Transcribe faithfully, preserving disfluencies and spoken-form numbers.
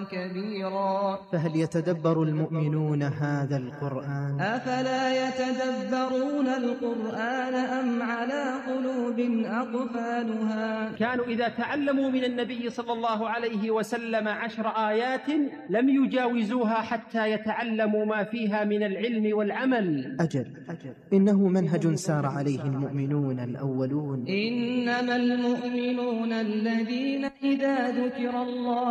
كبيرا. فهل يتدبر المؤمنون هذا القرآن؟ أفلا يتدبرون القرآن أم على قلوب أقفالها. كانوا إذا تعلموا من النبي صلى الله عليه وسلم عشر آيات لم يجاوزوها حتى يتعلموا ما فيها من العلم والعمل. أجل, أجل إنه منهج سار عليه المؤمنون الأولون. إنما المؤمنون الذين إذا ذكر الله